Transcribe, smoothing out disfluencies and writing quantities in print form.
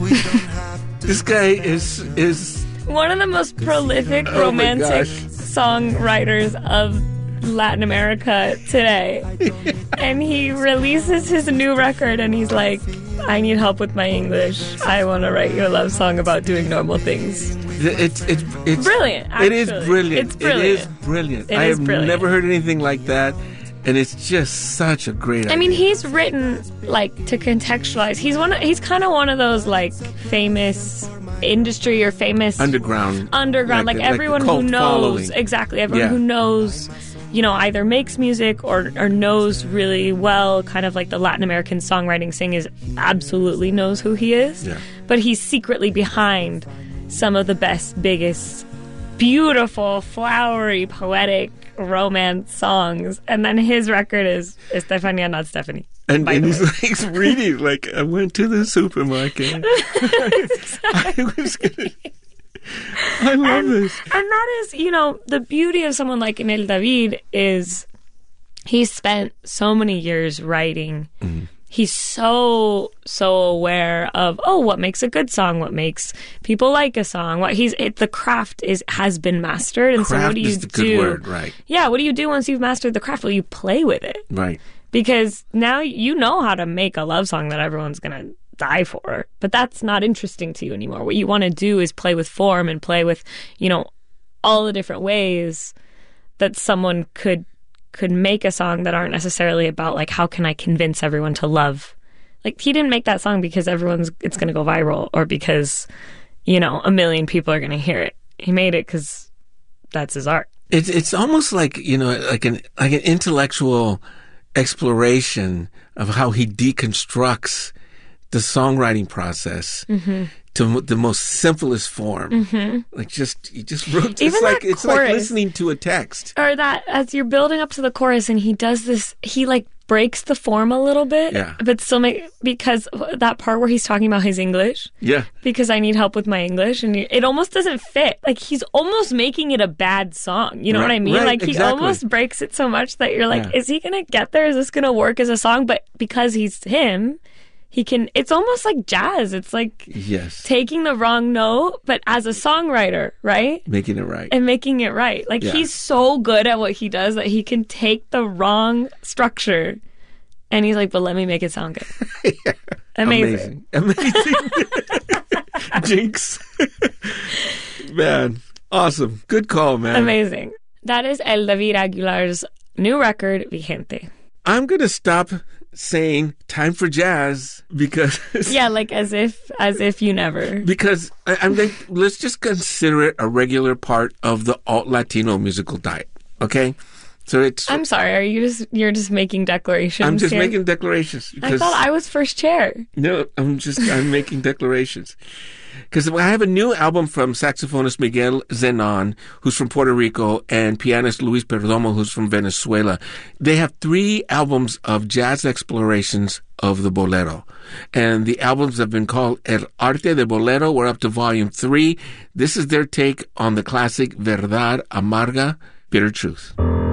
This guy is one of the most prolific romantic songwriters of Latin America today. And he releases his new record and he's like, I need help with my English. I want to write you a love song about doing normal things. It's brilliant. Actually. It is brilliant. It's brilliant. It is brilliant. I have never heard anything like that. And it's just such a great idea. I mean, he's written, like, to contextualize. He's kind of one of those, like, famous industry or famous... Underground. Like everyone who knows... Following. Exactly. Everyone who knows, you know, either makes music or knows really well kind of like the Latin American songwriting scene is absolutely knows who he is. Yeah. But he's secretly behind some of the best, biggest, beautiful, flowery, poetic romance songs, and then his record is Estefania, not Stephanie. And he's like reading, like, I went to the supermarket. I love this. And that is, you know, the beauty of someone like Emel David is he's spent so many years writing. Mm-hmm. He's so aware of, what makes a good song, what makes people like a song, the craft has been mastered, and craft so what do you is the good word, right? Yeah, what do you do once you've mastered the craft? Well, you play with it, right? Because now you know how to make a love song that everyone's gonna die for, but that's not interesting to you anymore. What you want to do is play with form and play with, you know, all the different ways that someone could make a song that aren't necessarily about, like, how can I convince everyone to love? Like, he didn't make that song because it's going to go viral or because, you know, 1 million people are going to hear it. He made it because that's his art. It's almost like, you know, like an intellectual exploration of how he deconstructs the songwriting process to the most simplest form. Mm-hmm. Like you just wrote. It's like listening to a text. Or that as you're building up to the chorus, and he does this. He like breaks the form a little bit, but still because that part where he's talking about his English. Yeah. Because I need help with my English, and it almost doesn't fit. Like he's almost making it a bad song. You know what I mean? Right, like he almost breaks it so much that you're like, is he gonna get there? Is this gonna work as a song? But because he's him. He can, it's almost like jazz. It's like taking the wrong note, but as a songwriter, right? Making it right. And making it right. Like he's so good at what he does that he can take the wrong structure and he's like, but let me make it sound good. Amazing. Jinx. Man, awesome. Good call, man. Amazing. That is El David Aguilar's new record, Vigente. I'm going to stop saying time for jazz because like as if you never, because I'm like, let's just consider it a regular part of the alt Latino musical diet. Okay, so I'm sorry, you're just making declarations? I'm just making declarations because I thought I was first chair. No, I'm making declarations. Because I have a new album from saxophonist Miguel Zenon, who's from Puerto Rico, and pianist Luis Perdomo, who's from Venezuela. They have 3 albums of jazz explorations of the bolero. And the albums have been called El Arte de Bolero. We're up to volume 3. This is their take on the classic Verdad Amarga, Bitter Truth.